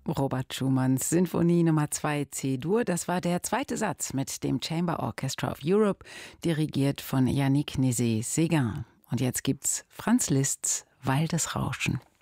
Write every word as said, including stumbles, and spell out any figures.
Robert Schumanns Sinfonie Nummer zwei C-Dur, das war der zweite Satz mit dem Chamber Orchestra of Europe, dirigiert von Yannick Nézet-Séguin. Und jetzt gibt's Franz Liszt's Waldesrauschen.